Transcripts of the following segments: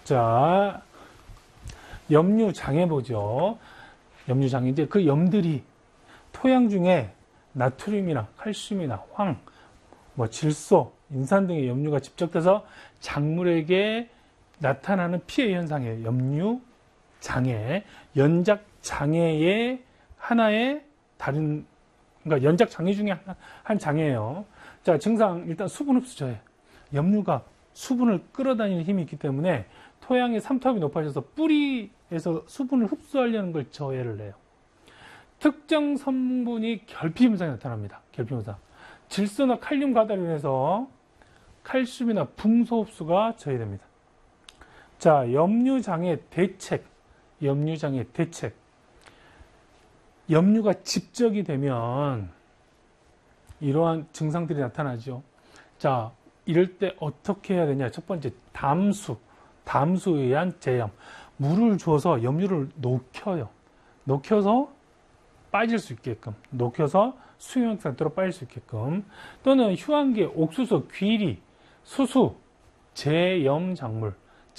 자, 염류장애 보죠. 염류장애인데 그 염들이 토양 중에 나트륨이나 칼슘이나 황, 질소, 인산 등의 염류가 집적돼서 작물에게 나타나는 피해 현상이에요. 염류장애, 연작장애의 하나의 다른, 그러니까 연작장애 중에 한 장애예요. 자, 증상 일단 수분 흡수 저해. 염류가 수분을 끌어다니는 힘이 있기 때문에 토양의 삼투압이 높아져서 뿌리에서 수분을 흡수하려는 걸 저해를 해요. 특정 성분이 결핍 현상이 나타납니다. 결핍 현상. 질소나 칼륨 과다로 인해서 칼슘이나 붕소 흡수가 저해됩니다. 자, 염류장애 대책. 염류장애 대책. 염류가 집적이 되면 이러한 증상들이 나타나죠. 자, 이럴 때 어떻게 해야 되냐? 첫 번째, 담수에 의한 제염. 물을 줘서 염류를 녹여요. 녹여서 빠질 수 있게끔, 녹여서 수용 상태로 빠질 수 있게끔, 또는 휴한계, 옥수수, 귀리, 수수, 제염작물,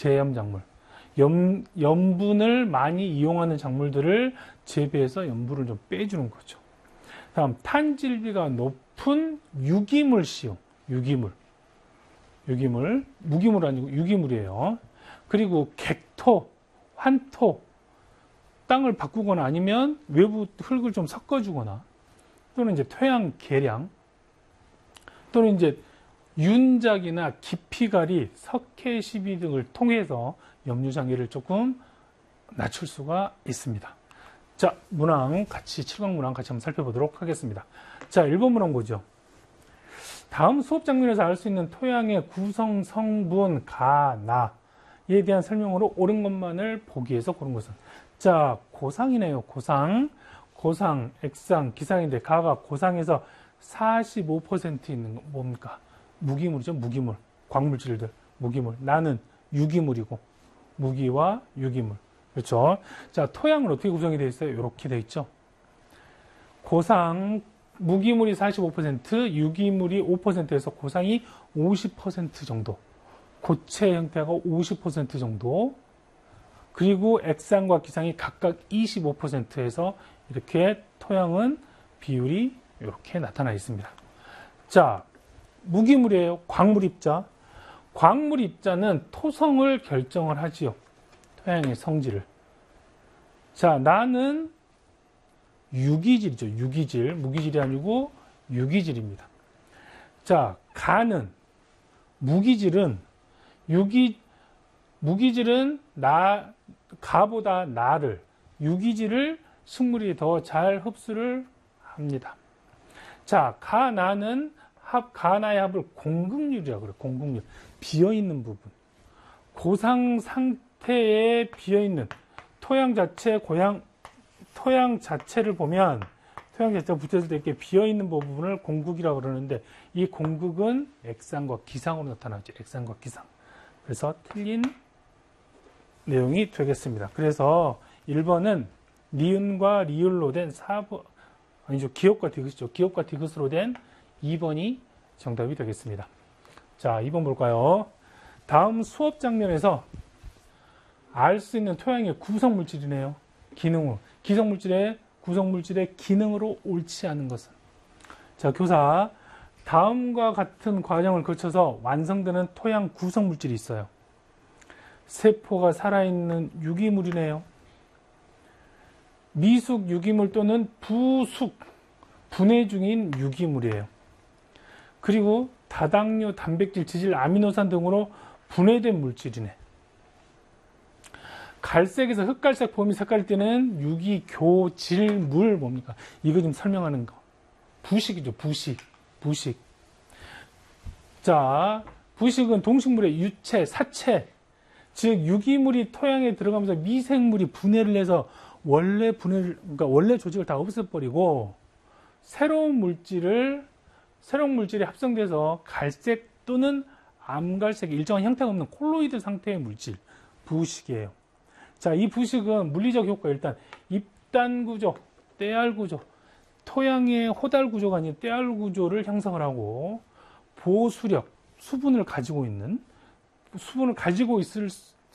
염분을 많이 이용하는 작물들을 재배해서 염분을 좀 빼주는 거죠. 다음, 탄질비가 높은 유기물 시용, 유기물, 무기물 아니고 유기물이에요. 그리고 객토, 환토, 땅을 바꾸거나 아니면 외부 흙을 좀 섞어주거나, 또는 이제 토양 개량, 또는 이제 윤작이나 기피갈이 석회 시비 등을 통해서 염류장애를 조금 낮출 수가 있습니다. 자, 문항 같이, 7강 문항 같이 한번 살펴보도록 하겠습니다. 자, 1번 문항 보죠. 다음 수업 장면에서 알 수 있는 토양의 구성 성분, 가, 나에 대한 설명으로 옳은 것만을 보기 위해서 고른 것은. 자, 고상이네요. 고상, 액상, 기상인데 가가 고상에서 45% 있는 거 뭡니까? 무기물이죠. 무기물. 광물질들. 무기물. 나는 유기물이고, 무기와 유기물. 그렇죠. 자, 토양은 어떻게 구성이 되어 있어요? 이렇게 되어 있죠. 고상, 무기물이 45%, 유기물이 5%에서 고상이 50% 정도. 고체 형태가 50% 정도. 그리고 액상과 기상이 각각 25%에서 이렇게 토양은 비율이 이렇게 나타나 있습니다. 자, 무기물이에요. 광물입자. 광물입자는 토성을 결정을 하지요. 토양의 성질을. 자, 나는 유기질이죠. 유기질. 무기질이 아니고 유기질입니다. 자, 가는, 무기질은 가보다 나를, 유기질을 식물이 더 잘 흡수를 합니다. 자, 가나의 합을 공급률이라고 그래요. 공급률. 비어있는 부분. 고상 상태에 비어있는 토양 자체를 보면, 토양 자체가 붙였을 때 이렇게 비어있는 부분을 공극이라고 그러는데, 이 공극은 액상과 기상으로 나타나죠. 액상과 기상. 그래서 틀린 내용이 되겠습니다. 그래서 1번은 니은과 리을로 된 기업과 디귿이죠. 기업과 디귿으로 된 2번이 정답이 되겠습니다. 자, 2번 볼까요? 다음 수업 장면에서 알 수 있는 토양의 구성물질이네요. 구성물질의 기능으로 옳지 않은 것은. 자, 교사. 다음과 같은 과정을 거쳐서 완성되는 토양 구성물질이 있어요. 세포가 살아있는 유기물이네요. 미숙 유기물 또는 부숙, 분해 중인 유기물이에요. 그리고 다당류, 단백질, 지질, 아미노산 등으로 분해된 물질이네. 갈색에서 흑갈색 폼이 색깔 때는 유기교질물 뭡니까? 이거 좀 설명하는 거. 부식이죠. 부식. 자, 부식은 동식물의 유체, 사체, 즉 유기물이 토양에 들어가면서 미생물이 분해를 해서 그러니까 원래 조직을 다 없애버리고 새로운 물질이 합성돼서 갈색 또는 암갈색 일정한 형태가 없는 콜로이드 상태의 물질, 부식이에요. 자, 이 부식은 물리적 효과, 일단 입단 구조, 떼알 구조, 토양의 호달 구조가 아닌 떼알 구조를 형성을 하고, 보수력, 수분을 가지고 있을